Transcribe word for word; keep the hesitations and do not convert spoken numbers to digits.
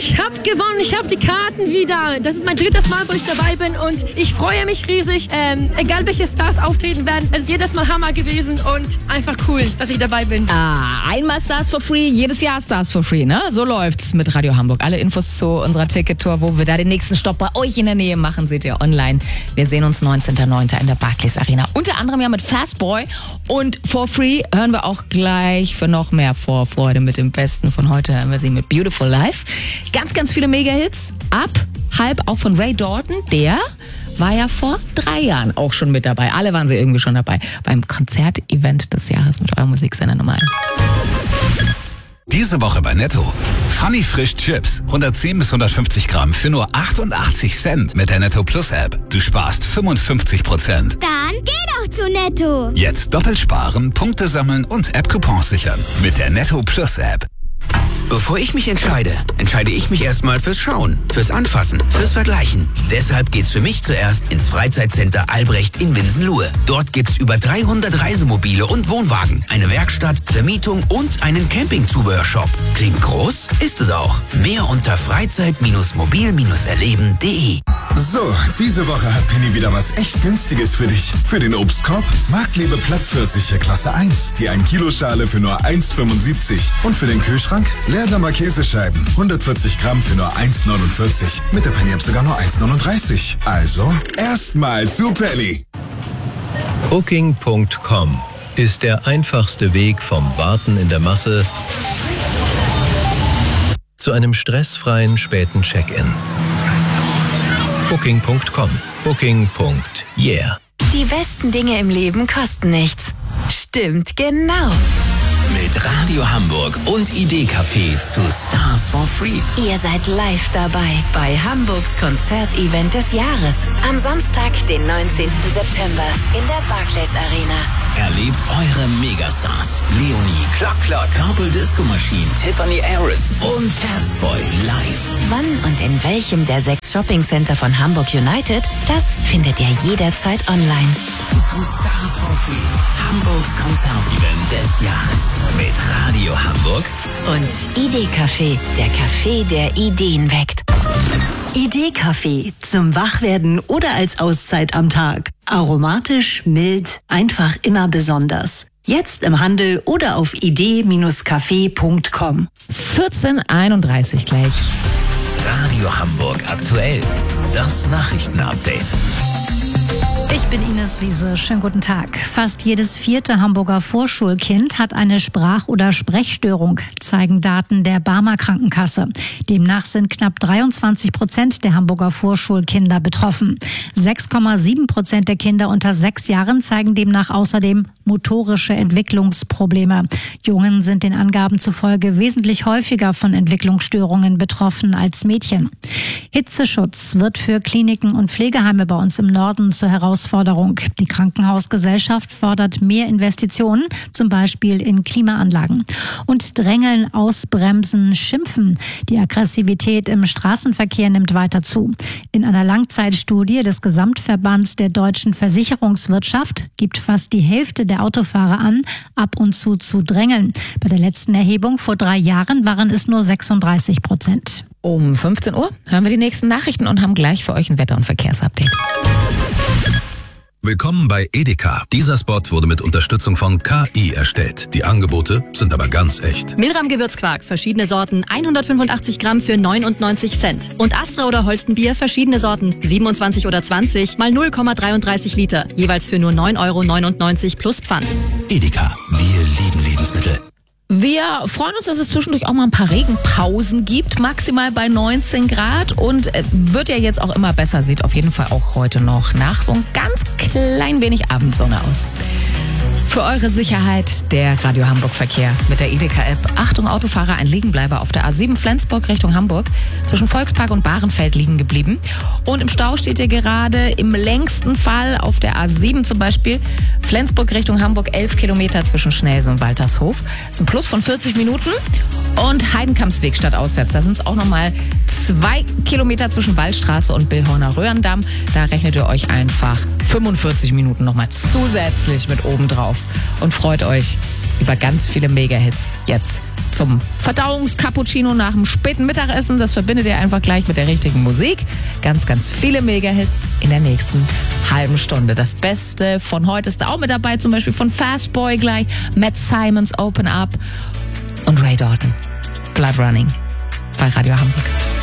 Ich habe gewonnen, ich habe die Karten wieder. Das ist mein drittes Mal, wo ich dabei bin und ich freue mich riesig. Ähm, egal welche Stars auftreten werden, es ist jedes Mal Hammer gewesen und einfach cool, dass ich dabei bin. Ah, einmal Stars for free, jedes Jahr Stars for free, ne? So läuft's mit Radio Hamburg. Alle Infos zu unserer Ticket-Tour, wo wir da den nächsten Stopp bei euch in der Nähe machen, seht ihr online. Wir sehen uns neunzehnten neunten in der Barclays Arena. Unter anderem ja mit Fastboy und For Free hören wir auch gleich für noch mehr Vorfreude mit dem Besten von heute. Hören wir sie mit Beautiful Life. Ganz, ganz viele Mega-Hits. Ab halb auch von Ray Dalton, der war ja vor drei Jahren auch schon mit dabei. Alle waren sie irgendwie schon dabei beim Konzertevent des Jahres mit eurem Musiksender Nummer eins. Diese Woche bei Netto. Funny Frisch Chips. hundertzehn bis hundertfünfzig Gramm für nur achtundachtzig Cent mit der Netto Plus App. Du sparst fünfundfünfzig Prozent. Dann geh doch zu Netto. Jetzt doppelt sparen, Punkte sammeln und App-Coupons sichern. Mit der Netto Plus App. Bevor ich mich entscheide, entscheide ich mich erstmal fürs Schauen, fürs Anfassen, fürs Vergleichen. Deshalb geht's für mich zuerst ins Freizeitcenter Albrecht in Winsenlohe. Dort gibt's über dreihundert Reisemobile und Wohnwagen, eine Werkstatt, Vermietung und einen Campingzubehörshop. Klingt groß? Ist es auch. Mehr unter freizeit mobil erleben punkt de. So, diese Woche hat Penny wieder was echt Günstiges für dich. Für den Obstkorb Marktlebe Plattpfirsiche Klasse eins, die ein Kilo Schale für nur eins fünfundsiebzig. Und für den Kühlschrank Leerdammer Käsescheiben, hundertvierzig Gramm für nur eins neunundvierzig. Mit der Penny App sogar nur eins neununddreißig. Also, erstmal zu Penny. Booking Punkt com ist der einfachste Weg vom Warten in der Masse zu einem stressfreien späten Check-in. Booking Punkt com. Booking. Yeah. Die besten Dinge im Leben kosten nichts. Stimmt, genau. Mit Radio Hamburg und Idee-Café zu Stars for Free. Ihr seid live dabei bei Hamburgs Konzertevent des Jahres. Am Samstag, den neunzehnten September in der Barclays Arena. Erlebt eure Megastars. Leonie, Clock Clock, Purple Disco Machine, Tiffany Harris und Fastboy live. Wann und in welchem der sechs Shoppingcenter von Hamburg United, das findet ihr jederzeit online. Zu Stars for Free. Hamburgs Konzertevent des Jahres. Mit Radio Hamburg und Idee-Café, der Café, der Ideen weckt. Idee-Café zum Wachwerden oder als Auszeit am Tag. Aromatisch, mild, einfach immer besonders. Jetzt im Handel oder auf idee Café Punkt com. vierzehn Uhr einunddreißig gleich. Radio Hamburg aktuell. Das Nachrichtenupdate. Ich bin Ines Wiese. Schönen guten Tag. Fast jedes vierte Hamburger Vorschulkind hat eine Sprach- oder Sprechstörung, zeigen Daten der Barmer Krankenkasse. Demnach sind knapp dreiundzwanzig Prozent der Hamburger Vorschulkinder betroffen. sechs Komma sieben Prozent der Kinder unter sechs Jahren zeigen demnach außerdem motorische Entwicklungsprobleme. Jungen sind den Angaben zufolge wesentlich häufiger von Entwicklungsstörungen betroffen als Mädchen. Hitzeschutz wird für Kliniken und Pflegeheime bei uns im Norden zur Herausforderung. Die Krankenhausgesellschaft fordert mehr Investitionen, zum Beispiel in Klimaanlagen. Und Drängeln, Ausbremsen, Schimpfen. Die Aggressivität im Straßenverkehr nimmt weiter zu. In einer Langzeitstudie des Gesamtverbands der deutschen Versicherungswirtschaft gibt fast die Hälfte der Autofahrer an, ab und zu zu drängeln. Bei der letzten Erhebung vor drei Jahren waren es nur sechsunddreißig Prozent. Um fünfzehn Uhr hören wir die nächsten Nachrichten und haben gleich für euch ein Wetter- und Verkehrsupdate. Willkommen bei Edeka. Dieser Spot wurde mit Unterstützung von K I erstellt. Die Angebote sind aber ganz echt. Milram Gewürzquark, verschiedene Sorten, hundertfünfundachtzig Gramm für neunundneunzig Cent. Und Astra oder Holstenbier, verschiedene Sorten, siebenundzwanzig oder zwanzig mal null Komma dreiunddreißig Liter. Jeweils für nur neun Euro neunundneunzig plus Pfand. Edeka, wir lieben Lebensmittel. Wir freuen uns, dass es zwischendurch auch mal ein paar Regenpausen gibt, maximal bei neunzehn Grad und wird ja jetzt auch immer besser, sieht auf jeden Fall auch heute noch nach so ein ganz klein wenig Abendsonne aus. Für eure Sicherheit der Radio Hamburg Verkehr mit der Edeka-App. Achtung Autofahrer, ein Liegenbleiber auf der A sieben Flensburg Richtung Hamburg. Zwischen Volkspark und Bahrenfeld liegen geblieben. Und im Stau steht ihr gerade im längsten Fall auf der A sieben zum Beispiel. Flensburg Richtung Hamburg, elf Kilometer zwischen Schnelsen und Waltershof. Das ist ein Plus von vierzig Minuten. Und Heidenkampsweg stadtauswärts, da sind es auch nochmal zwei Kilometer zwischen Wallstraße und Billhorner Röhrendamm. Da rechnet ihr euch einfach fünfundvierzig Minuten nochmal zusätzlich mit oben drauf und freut euch über ganz viele Mega-Hits jetzt zum Verdauungscappuccino nach dem späten Mittagessen. Das verbindet ihr einfach gleich mit der richtigen Musik. Ganz, ganz viele Mega-Hits in der nächsten halben Stunde. Das Beste von heute ist da auch mit dabei, zum Beispiel von Fastboy gleich, Matt Simons Open Up und Ray Dalton, Blood Running bei Radio Hamburg.